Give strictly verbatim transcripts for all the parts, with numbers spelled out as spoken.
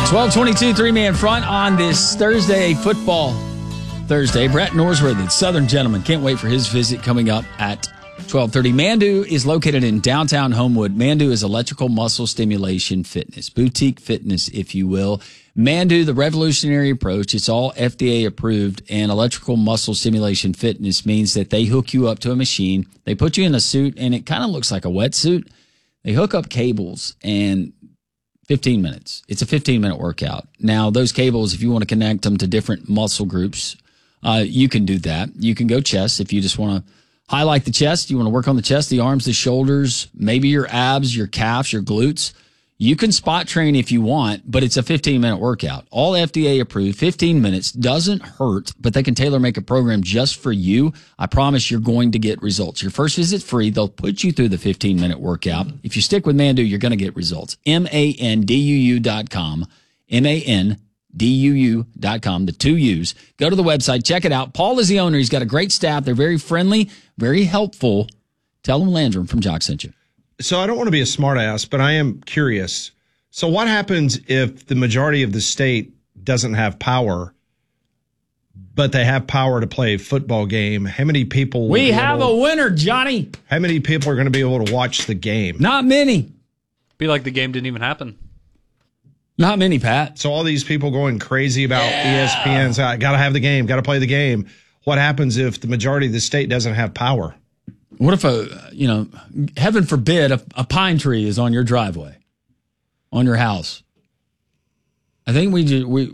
twelve twenty-two, three-man front on this Thursday, football Thursday. Brett Norsworthy, Southern Gentleman. Can't wait for his visit coming up at twelve thirty. Mandu is located in downtown Homewood. Mandu is electrical muscle stimulation fitness, boutique fitness, if you will. Mandu, the revolutionary approach, it's all F D A approved, and electrical muscle stimulation fitness means that they hook you up to a machine. They put you in a suit, and it kind of looks like a wetsuit. They hook up cables, and fifteen minutes. It's a fifteen-minute workout. Now, those cables, if you want to connect them to different muscle groups, uh, you can do that. You can go chest if you just want to highlight the chest. You want to work on the chest, the arms, the shoulders, maybe your abs, your calves, your glutes. You can spot train if you want, but it's a fifteen-minute workout. All F D A approved, fifteen minutes, doesn't hurt, but they can tailor-make a program just for you. I promise you're going to get results. Your first visit's free. They'll put you through the fifteen-minute workout. If you stick with Mandu, you're going to get results. M A N D U U dot com. M A N D U U dot com, the two U's. Go to the website, check it out. Paul is the owner. He's got a great staff. They're very friendly, very helpful. Tell them Landrum from Jock sent you. So I don't want to be a smartass, but I am curious. So what happens if the majority of the state doesn't have power, but they have power to play a football game? How many people? We have able, a winner, Johnny. How many people are going to be able to watch the game? Not many. Be like the game didn't even happen. Not many, Pat. So all these people going crazy about yeah. E S P N's, I got to have the game, got to play the game. What happens if the majority of the state doesn't have power? What if a, you know, heaven forbid, a, a pine tree is on your driveway, on your house? I think we do, we.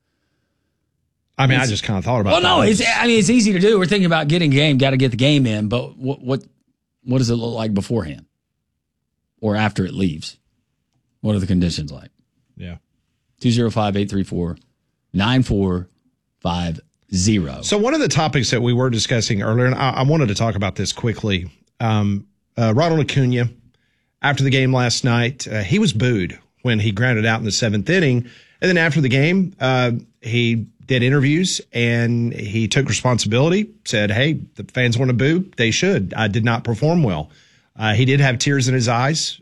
I mean, I just kind of thought about. Well, that. no, it's. I mean, it's easy to do. We're thinking about getting a game, got to get the game in, but what what what does it look like beforehand, or after it leaves? What are the conditions like? Yeah. Two zero five eight three four nine four five. Zero. So one of the topics that we were discussing earlier, and I, I wanted to talk about this quickly, um, uh, Ronald Acuna, after the game last night, uh, he was booed when he grounded out in the seventh inning. And then after the game, uh, he did interviews and he took responsibility, said, hey, the fans want to boo, they should. I did not perform well. Uh, he did have tears in his eyes